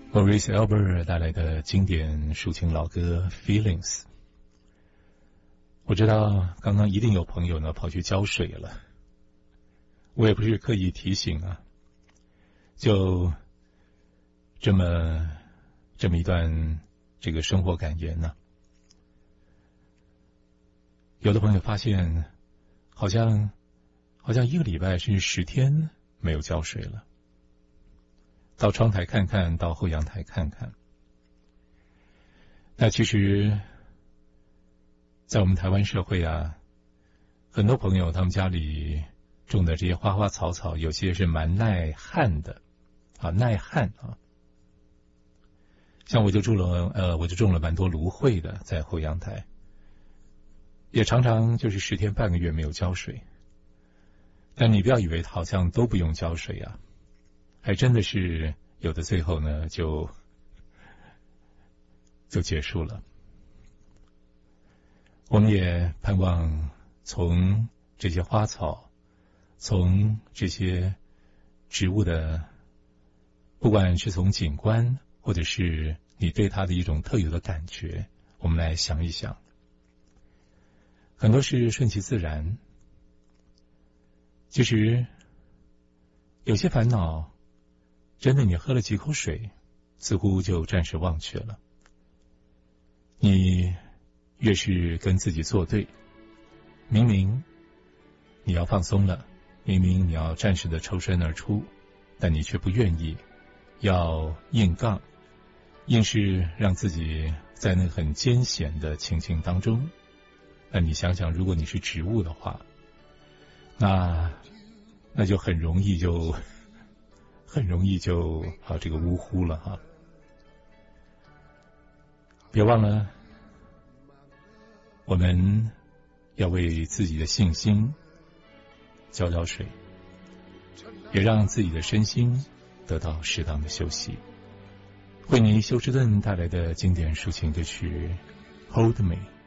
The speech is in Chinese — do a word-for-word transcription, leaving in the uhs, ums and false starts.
Maurice Albert 带来的经典抒情老歌 Feelings。 我知道刚刚一定有朋友呢跑去浇水了，我也不是刻意提醒啊，就这么这么一段这个生活感言呢。有的朋友发现好像好像一个礼拜甚至十天没有浇水了，到窗台看看，到后阳台看看。那其实在我们台湾社会啊，很多朋友他们家里种的这些花花草草，有些是蛮耐旱的啊，耐旱啊。像我就种了呃，我就种了蛮多芦荟的，在后阳台，也常常就是十天半个月没有浇水。但你不要以为好像都不用浇水啊，还真的是有的最后呢就就结束了。我们也盼望从这些花草，从这些植物的，不管是从景观或者是你对它的一种特有的感觉，我们来想一想。很多是顺其自然，其实有些烦恼真的你喝了几口水似乎就暂时忘却了。你越是跟自己作对，明明你要放松了，明明你要暂时的抽身而出，但你却不愿意，要硬杠，硬是让自己在那很艰险的情形当中。那你想想，如果你是植物的话，那那就很容易就很容易就啊这个呜呼了哈。别忘了，我们要为自己的信心浇浇水，也让自己的身心得到适当的休息。惠妮休斯顿带来的经典抒情歌曲 Hold Me。